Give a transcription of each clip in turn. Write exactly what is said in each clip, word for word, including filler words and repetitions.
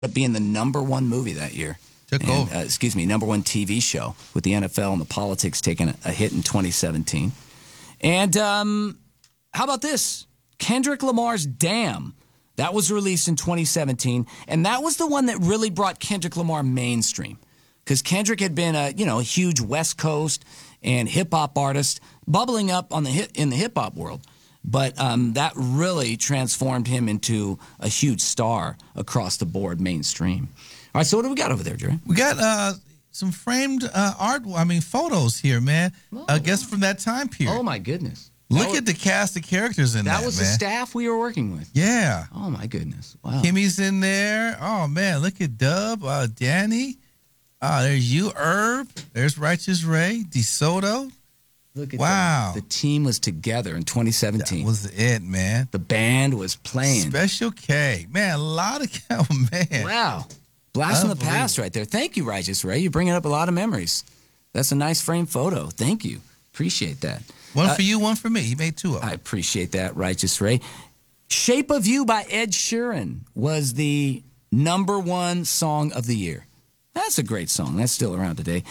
up being the number one movie that year. Took and, over. Uh, excuse me, number one T V show with the N F L and the politics taking a, a hit in twenty seventeen. And um, how about this? Kendrick Lamar's Damn. That was released in twenty seventeen, and that was the one that really brought Kendrick Lamar mainstream. Because Kendrick had been a, you know, a huge West Coast and hip-hop artist bubbling up on the hit, in the hip-hop world. But um, that really transformed him into a huge star across the board, mainstream. All right, so what do we got over there, Jerry? We got uh, some framed uh, art, I mean, photos here, man. Oh, I guess from that time period. Oh, my goodness. Look was, at the cast of characters in that, That was man. the staff we were working with. Yeah. Oh, my goodness. Wow. Kimmy's in there. Oh, man, look at Dub, uh, Danny. Oh, there's you, Herb. There's Righteous Ray, DeSoto. Look at wow. that. The team was together in twenty seventeen. That was it, man. The band was playing. Special K. Man, a lot of, oh, man. Wow. Blast from the past right there. Thank you, Righteous Ray. You're bringing up a lot of memories. That's a nice framed photo. Thank you. Appreciate that. One uh, for you, one for me. He made two of them. I appreciate that, Righteous Ray. Shape of You by Ed Sheeran was the number one song of the year. That's a great song. That's still around today.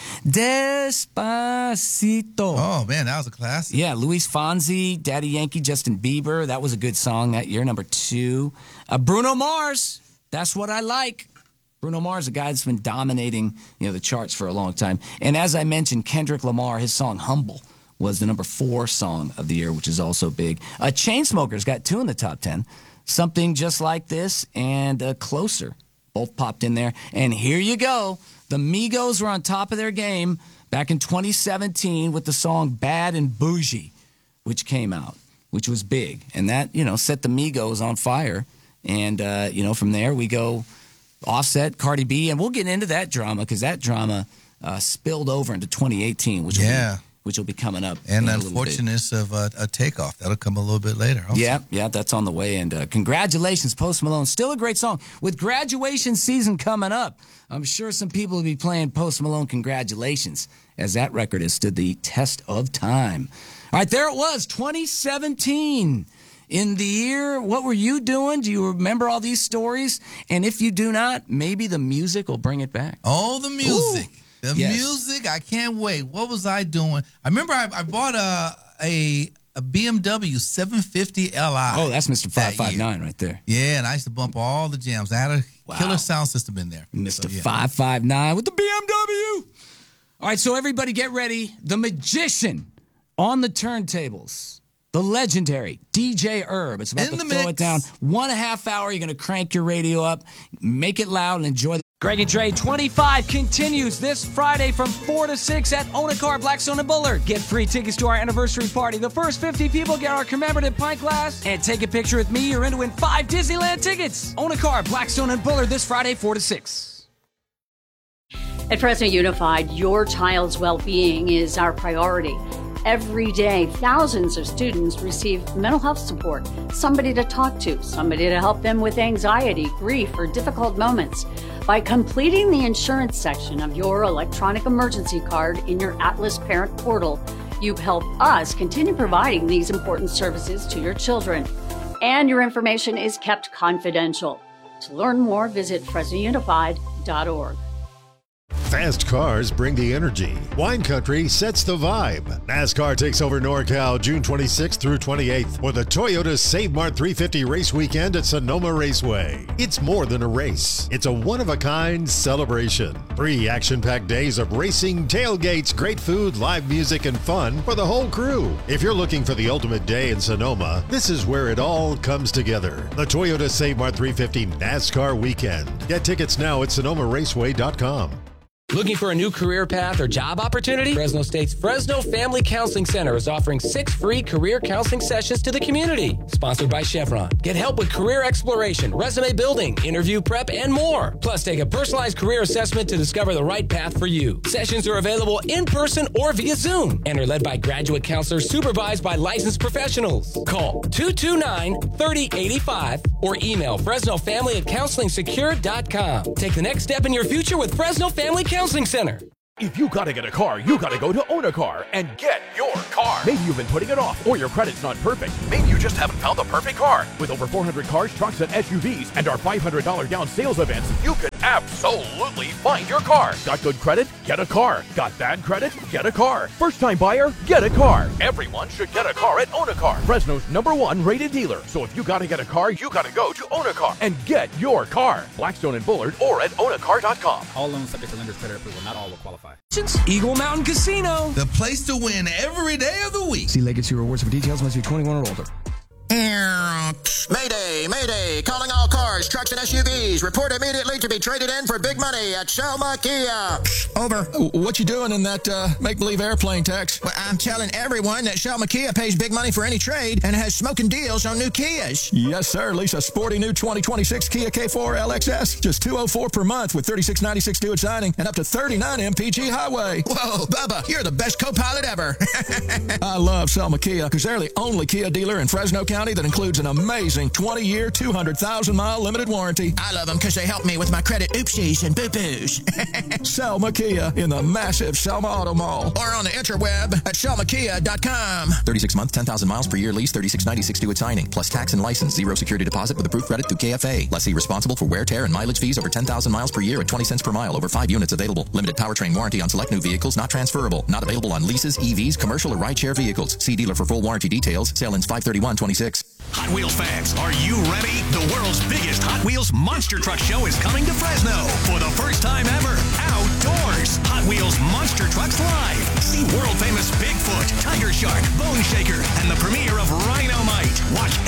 Despacito. Oh, man, that was a classic. Yeah, Luis Fonsi, Daddy Yankee, Justin Bieber. That was a good song that year, number two. Uh, Bruno Mars, That's What I Like. Bruno Mars, a guy that's been dominating, you know, the charts for a long time. And as I mentioned, Kendrick Lamar, his song Humble was the number four song of the year, which is also big. Uh, Chainsmokers got two in the top ten. Something Just Like This and uh, Closer. Both popped in there. And here you go. The Migos were on top of their game back in twenty seventeen with the song Bad and Bougie, which came out, which was big. And that, you know, set the Migos on fire. And, uh, you know, from there we go Offset, Cardi B. And we'll get into that drama because that drama uh, spilled over into twenty eighteen, which, yeah. will, be, which will be coming up. And the unfortunateness of uh, a takeoff. That'll come a little bit later. Also. Yeah, yeah, that's on the way. And uh, congratulations, Post Malone. Still a great song. With graduation season coming up, I'm sure some people will be playing Post Malone Congratulations, as that record has stood the test of time. All right, there it was, twenty seventeen. In the year, what were you doing? Do you remember all these stories? And if you do not, maybe the music will bring it back. Oh, the music. Ooh. The yes. music, I can't wait. What was I doing? I remember I, I bought a, a a B M W seven fifty L I. Oh, that's Mister five five nine right there. Yeah, and I used to bump all the jams. I had a wow. killer sound system in there. Mister So, yeah. five five nine with the B M W. All right, so everybody get ready. The magician on the turntables. The legendary D J Herb. It's about In to the throw mix. it down. One and a half hour. You're going to crank your radio up, make it loud, and enjoy the Greg and Dre twenty-five continues this Friday from four to six at Own a Car, Blackstone and Bullard. Get free tickets to our anniversary party. The first fifty people get our commemorative pint glass and take a picture with me. You're in to win five Disneyland tickets. Own a Car, Blackstone and Bullard this Friday, four to six. At Fresno Unified, your child's well-being is our priority. Every day, thousands of students receive mental health support, somebody to talk to, somebody to help them with anxiety, grief, or difficult moments. By completing the insurance section of your electronic emergency card in your Atlas Parent Portal, you help us continue providing these important services to your children. And your information is kept confidential. To learn more, visit fresno unified dot org. Fast cars bring the energy. Wine Country sets the vibe. NASCAR takes over NorCal June twenty-sixth through twenty-eighth for the Toyota Save Mart three fifty race weekend at Sonoma Raceway. It's more than a race. It's a one-of-a-kind celebration. Three action-packed days of racing, tailgates, great food, live music, and fun for the whole crew. If you're looking for the ultimate day in Sonoma, this is where it all comes together. The Toyota Save Mart three fifty NASCAR weekend. Get tickets now at sonoma raceway dot com. Looking for a new career path or job opportunity? Fresno State's Fresno Family Counseling Center is offering six free career counseling sessions to the community. Sponsored by Chevron. Get help with career exploration, resume building, interview prep, and more. Plus, take a personalized career assessment to discover the right path for you. Sessions are available in person or via Zoom and are led by graduate counselors supervised by licensed professionals. Call two two nine, three oh eight five or email fresno family at counseling secure dot com. Take the next step in your future with Fresno Family Counseling Center. If you gotta get a car, you gotta go to Own a Car and get your car. Maybe you've been putting it off, or your credit's not perfect. Maybe you just haven't found the perfect car. With over four hundred cars, trucks, and S U Vs, and our five hundred dollars down sales events, you could absolutely find your car. Got good credit? Get a car. Got bad credit? Get a car. First time buyer? Get a car. Everyone should get a car at Own a Car, Fresno's number one rated dealer. So if you gotta get a car, you gotta go to Own a Car and get your car. Blackstone and Bullard, or at own a car dot com. All loans subject to lender's credit approval. Not all will qualify. Eagle Mountain Casino. The place to win every day of the week. See Legacy Rewards for details. Must be twenty-one or older. Mayday, mayday, calling all cars, trucks, and S U Vs. Report immediately to be traded in for big money at Selma Kia. Over. What you doing in that uh, make-believe airplane, Tex? Well, I'm telling everyone that Selma Kia pays big money for any trade and has smoking deals on new Kias. Yes, sir. Lease a sporty new twenty twenty-six Kia K four L X S. Just two hundred four dollars per month with thirty-six ninety-six due at signing and up to thirty-nine M P G highway. Whoa, Bubba, you're the best co-pilot ever. I love Selma Kia because they're the only Kia dealer in Fresno County that includes an amazing twenty-year, two hundred thousand mile limited warranty. I love them because they help me with my credit oopsies and boo-boos. Selma Kia in the massive Selma Auto Mall. Or on the interweb at selma kia dot com. thirty-six month, ten thousand miles per year lease, thirty-six ninety-six due at signing, plus tax and license, zero security deposit with approved credit through K F A. Lessee responsible for wear, tear, and mileage fees over ten thousand miles per year at twenty cents per mile, over five units available. Limited powertrain warranty on select new vehicles, not transferable. Not available on leases, E Vs, commercial, or rideshare vehicles. See dealer for full warranty details. Sale ends five thirty-one twenty-six. Hot Wheels fans, are you ready? The world's biggest Hot Wheels Monster Truck Show is coming to Fresno for the first time ever, outdoors. Hot Wheels Monster Trucks Live. See world-famous Bigfoot, Tiger Shark, Bone Shaker, and the premiere of Rhinomite. Watch